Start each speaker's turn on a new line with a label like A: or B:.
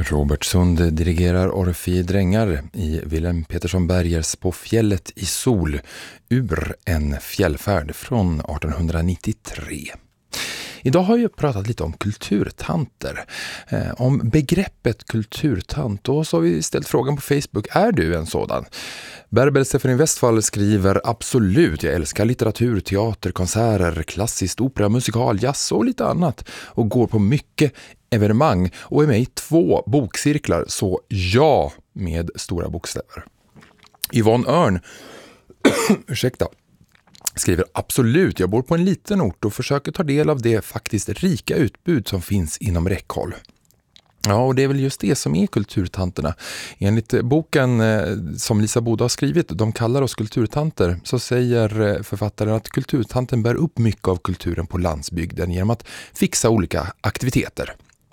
A: Robert Sund dirigerar Orfei Drängar i Wilhelm Petersson Bergers På fjället i sol ur en fjällfärd från 1893. Idag har jag pratat lite om kulturtanter, om begreppet kulturtant, och så har vi ställt frågan på Facebook: är du en sådan? Berbel Stefanin Westfall skriver: absolut, jag älskar litteratur, teater, konserter, klassiskt, opera, musikal, jazz och lite annat, och går på mycket evenemang och är med i 2 bokcirklar, så ja, med stora bokstäver. Yvonne Örn skriver: absolut, jag bor på en liten ort och försöker ta del av det faktiskt rika utbud som finns inom räckhåll. Ja, och det är väl just det som är kulturtanterna. Enligt boken som Lisa Boda har skrivit, De kallar oss kulturtanter, så säger författaren att kulturtanten bär upp mycket av kulturen på landsbygden genom att fixa olika aktiviteter.